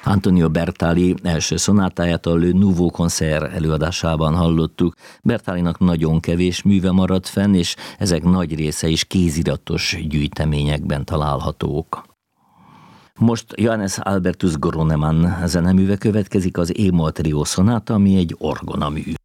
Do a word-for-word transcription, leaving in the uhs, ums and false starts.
Antonio Bertali első szonátáját a Le Nouveau Concert előadásában hallottuk. Bertalinak nagyon kevés műve maradt fenn, és ezek nagy része is kéziratos gyűjteményekben találhatók. Most Johannes Albertus Gronemann zeneműve következik, az E-moll trió szonáta, ami egy orgonamű.